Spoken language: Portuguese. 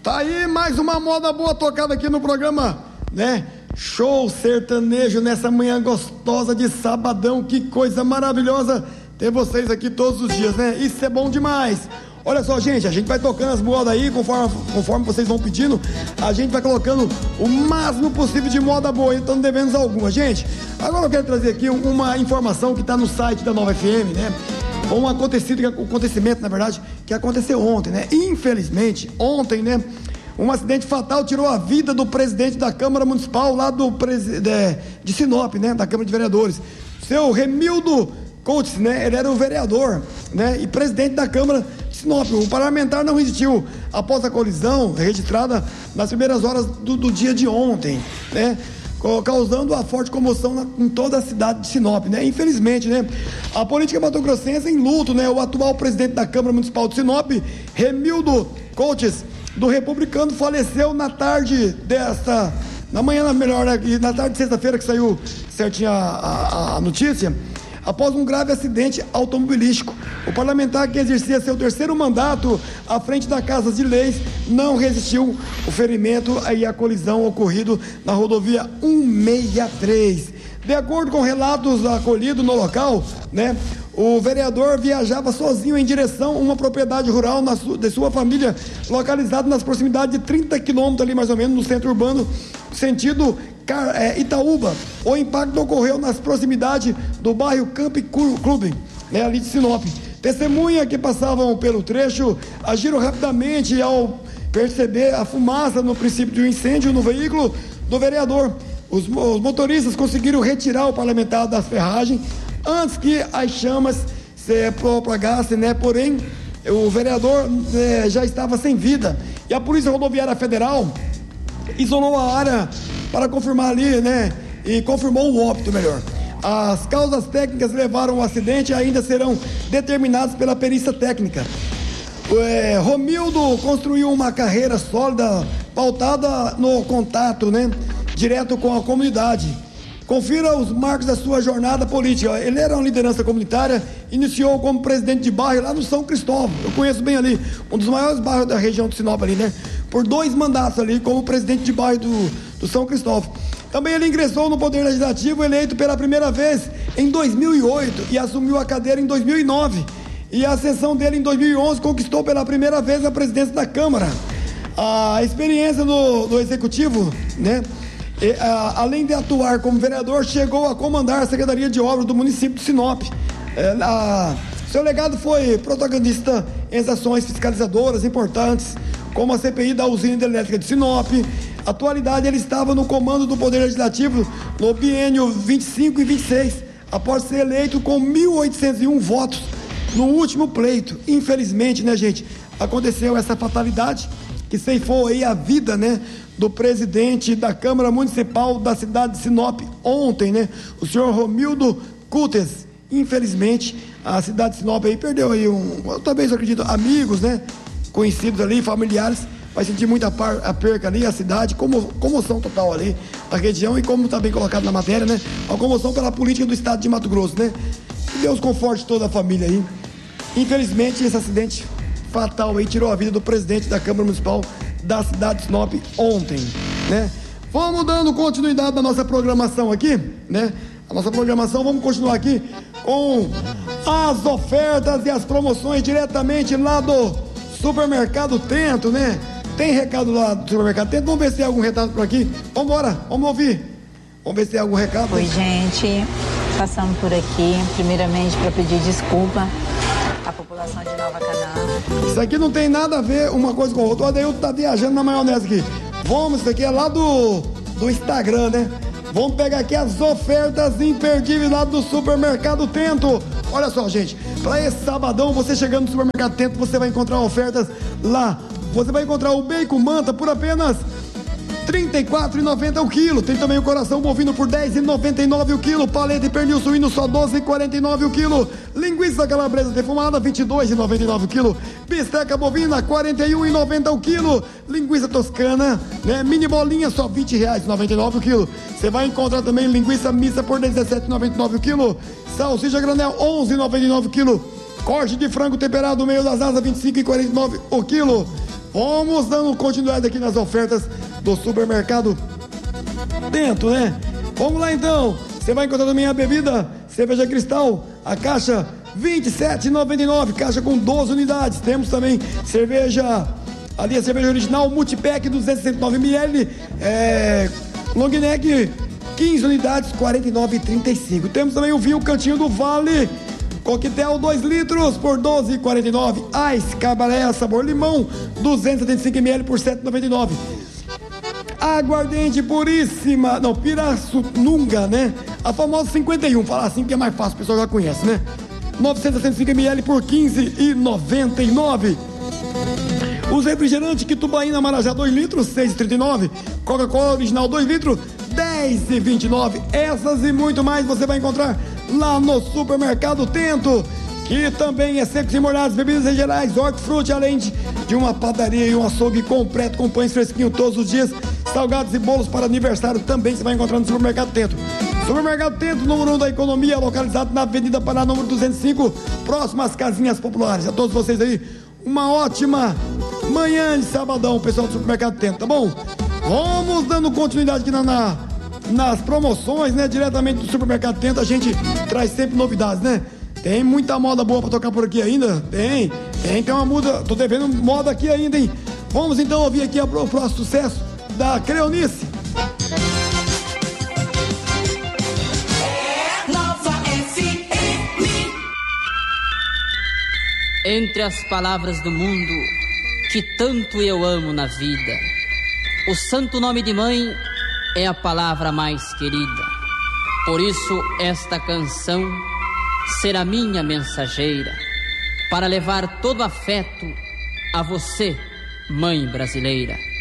Tá aí mais uma moda boa tocada aqui no programa, né? Show sertanejo nessa manhã gostosa de sabadão. Que coisa maravilhosa ter vocês aqui todos os dias, né? Isso é bom demais. Olha só, gente, a gente vai tocando as modas aí conforme vocês vão pedindo. A gente vai colocando o máximo possível de moda boa, então não devemos alguma. Gente, agora eu quero trazer aqui uma informação que está no site da Nova FM, né? Um acontecimento, na verdade, que aconteceu ontem, né? Infelizmente, ontem, né? Um acidente fatal tirou a vida do presidente da Câmara Municipal lá de Sinop, né? Da Câmara de Vereadores. Seu Remildo Coates, né? Ele era o vereador, né? E presidente da Câmara de Sinop. O parlamentar não resistiu após a colisão registrada nas primeiras horas do dia de ontem, né? Causando uma forte comoção em toda a cidade de Sinop, né? Infelizmente, né? A política matogrossense em luto, né? O atual presidente da Câmara Municipal de Sinop, Remildo Coates, do Republicano, faleceu na tarde na manhã, melhor, né? Na tarde de sexta-feira que saiu certinho a notícia, após um grave acidente automobilístico. O parlamentar, que exercia seu terceiro mandato à frente da Casa de Leis, não resistiu ao ferimento e à colisão ocorrido na rodovia 163. De acordo com relatos acolhidos no local, né, o vereador viajava sozinho em direção a uma propriedade rural de sua família, localizada nas proximidades de 30 quilômetros ali mais ou menos, no centro urbano, sentido Itaúba. O impacto ocorreu nas proximidades do bairro Camp Club, né, ali de Sinop. Testemunhas que passavam pelo trecho agiram rapidamente ao perceber a fumaça no princípio de um incêndio no veículo do vereador. Os motoristas conseguiram retirar o parlamentar das ferragens antes que as chamas se propagassem, né? Porém, o vereador já estava sem vida. E a Polícia Rodoviária Federal isolou a área para confirmar ali, né? E confirmou o óbito, melhor. As causas técnicas que levaram ao acidente ainda serão determinadas pela perícia técnica. Romildo construiu uma carreira sólida, pautada no contato, né, direto com a comunidade. Confira os marcos da sua jornada política. Ele era uma liderança comunitária, iniciou como presidente de bairro lá no São Cristóvão. Eu conheço bem ali, um dos maiores bairros da região de Sinop ali, né? Por 2 mandatos ali como presidente de bairro do São Cristóvão. Também ele ingressou no Poder Legislativo, eleito pela primeira vez em 2008 e assumiu a cadeira em 2009. E a ascensão dele em 2011 conquistou pela primeira vez a presidência da Câmara. A experiência do Executivo, né? Além de atuar como vereador, chegou a comandar a Secretaria de Obras do município de Sinop. Seu legado foi protagonista em ações fiscalizadoras importantes, como a CPI da usina hidrelétrica de Sinop. Atualidade, ele estava no comando do Poder Legislativo no biênio 25 e 26, após ser eleito com 1.801 votos no último pleito. Infelizmente, né, gente, aconteceu essa fatalidade que ceifou aí a vida, né, do presidente da Câmara Municipal da cidade de Sinop ontem, né, o senhor Romildo Coates. Infelizmente, a cidade de Sinop aí perdeu aí talvez, eu acredito, amigos, né, conhecidos ali, familiares. Vai sentir muita a perca ali, a cidade, comoção total ali, a região, e como está bem colocado na matéria, né, a comoção pela política do estado de Mato Grosso, né. Que Deus conforte toda a família aí. Infelizmente, esse acidente fatal aí tirou a vida do presidente da Câmara Municipal da cidade de Sinop ontem, né? Vamos dando continuidade na nossa programação aqui, né? A nossa programação, vamos continuar aqui com as ofertas e as promoções diretamente lá do Supermercado Tento, né? Tem recado lá do Supermercado Tento? Vamos ver se tem algum recado por aqui. Vamos embora, vamos ouvir. Vamos ver se tem algum recado. Oi, gente. Passando por aqui, primeiramente para pedir desculpa à população de Nova Canaã. Isso aqui não tem nada a ver uma coisa com a outra. O Adeilton tá viajando na maionese aqui. Vamos, isso aqui é lá do Instagram, né? Vamos pegar aqui as ofertas imperdíveis lá do Supermercado Tento. Olha só, gente, para esse sabadão, você chegando no Supermercado Tento, você vai encontrar ofertas lá. Você vai encontrar o bacon manta por apenas R$ 34,90 o quilo. Tem também o coração bovino por R$ 10,99 o quilo. Paleta e pernil suíno só R$ 12,49 o quilo. Linguiça calabresa defumada R$ 22,99 o quilo. Bisteca bovina R$ 41,90 o quilo. Linguiça toscana, né, mini bolinha só R$ 20,99 o quilo. Você vai encontrar também linguiça mista por R$ 17,99 o quilo. Salsicha granel R$ 11,99 o quilo. Corte de frango temperado meio das asas R$ 25,49 o quilo. Vamos dando continuidade aqui nas ofertas do supermercado Tento, né? Vamos lá então. Você vai encontrar também a bebida cerveja Cristal, a caixa R$27,99, caixa com 12 unidades. Temos também cerveja, ali a cerveja original Multipack 269ml, long neck 15 unidades, R$49,35. Temos também o vinho Cantinho do Vale, coquetel 2 litros por R$12,49. Ice Cabaré sabor limão 275ml por R$7,99. Aguardente puríssima, não, Pirassununga, né? A famosa 51, falar assim que é mais fácil, o pessoal já conhece, né? 965ml por R$15,99. Os refrigerantes Quitubaína Marajá 2 litros, R$6,39. Coca-Cola original 2 litros, R$10,29. Essas e muito mais você vai encontrar lá no supermercado Tento, que também é secos e molhados, bebidas em gerais, hortifruti, além de uma padaria e um açougue completo com pães fresquinhos todos os dias, salgados e bolos para aniversário também você vai encontrar no supermercado Tento. Supermercado Tento, número 1 da economia, localizado na Avenida Paraná, número 205, próximo às casinhas populares. A todos vocês aí, uma ótima manhã de sabadão, pessoal do supermercado Tento, tá bom? Vamos dando continuidade aqui nas promoções, né? Diretamente do supermercado Tento, a gente traz sempre novidades, né? Tem muita moda boa pra tocar por aqui ainda? Tem uma muda, tô devendo moda aqui ainda, hein? Vamos então ouvir aqui o próximo sucesso da Creonice. Entre as palavras do mundo que tanto eu amo na vida, o santo nome de mãe é a palavra mais querida. Por isso esta canção será minha mensageira, para levar todo afeto a você, mãe brasileira.